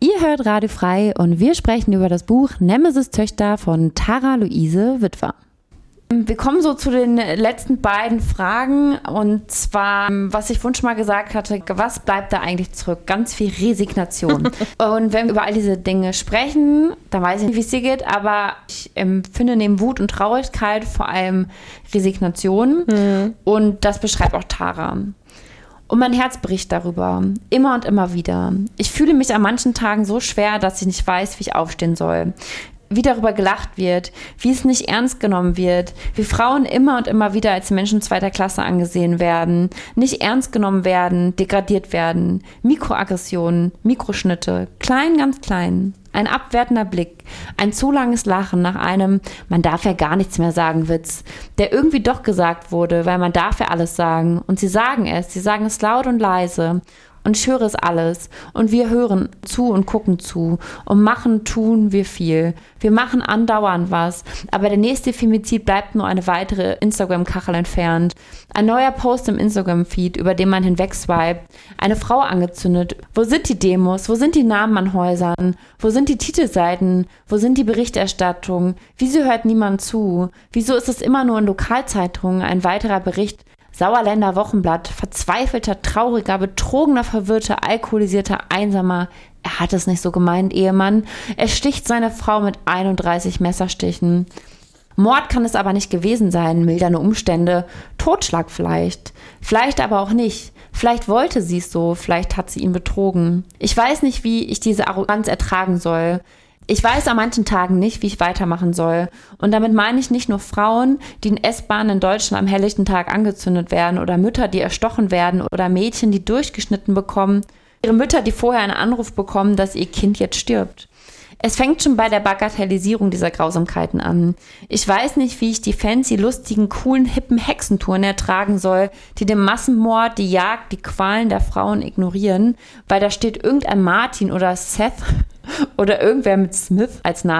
Ihr hört Radio Frei und wir sprechen über das Buch Nemesis-Töchter von Tara Luise Witwer. Wir kommen so zu den letzten beiden Fragen und zwar, was ich vorhin schon mal gesagt hatte, was bleibt da eigentlich zurück? Ganz viel Resignation. Und wenn wir über all diese Dinge sprechen, dann weiß ich nicht, wie es dir geht, aber ich empfinde neben Wut und Traurigkeit vor allem Resignation und das beschreibt auch Tara. Und mein Herz bricht darüber, immer und immer wieder. Ich fühle mich an manchen Tagen so schwer, dass ich nicht weiß, wie ich aufstehen soll. Wie darüber gelacht wird, wie es nicht ernst genommen wird, wie Frauen immer und immer wieder als Menschen zweiter Klasse angesehen werden, nicht ernst genommen werden, degradiert werden, Mikroaggressionen, Mikroschnitte, klein, ganz klein, ein abwertender Blick, ein zu langes Lachen nach einem "Man darf ja gar nichts mehr sagen" Witz, der irgendwie doch gesagt wurde, weil man darf ja alles sagen und sie sagen es laut und leise. Und ich höre es alles. Und wir hören zu und gucken zu. Und machen, tun wir viel. Wir machen andauernd was. Aber der nächste Femizid bleibt nur eine weitere Instagram-Kachel entfernt. Ein neuer Post im Instagram-Feed, über den man hinweg swiped. Eine Frau angezündet. Wo sind die Demos? Wo sind die Namen an Häusern? Wo sind die Titelseiten? Wo sind die Berichterstattungen? Wieso hört niemand zu? Wieso ist es immer nur in Lokalzeitungen ein weiterer Bericht? Sauerländer Wochenblatt, verzweifelter, trauriger, betrogener, verwirrter, alkoholisierter, einsamer, er hat es nicht so gemeint, Ehemann. Er sticht seine Frau mit 31 Messerstichen. Mord kann es aber nicht gewesen sein, mildernde Umstände, Totschlag vielleicht. Vielleicht aber auch nicht. Vielleicht wollte sie es so, vielleicht hat sie ihn betrogen. Ich weiß nicht, wie ich diese Arroganz ertragen soll. Ich weiß an manchen Tagen nicht, wie ich weitermachen soll. Und damit meine ich nicht nur Frauen, die in S-Bahnen in Deutschland am helllichten Tag angezündet werden oder Mütter, die erstochen werden oder Mädchen, die durchgeschnitten bekommen. Ihre Mütter, die vorher einen Anruf bekommen, dass ihr Kind jetzt stirbt. Es fängt schon bei der Bagatellisierung dieser Grausamkeiten an. Ich weiß nicht, wie ich die fancy, lustigen, coolen, hippen Hexentouren ertragen soll, die den Massenmord, die Jagd, die Qualen der Frauen ignorieren, weil da steht irgendein Martin oder Seth oder irgendwer mit Smith als Name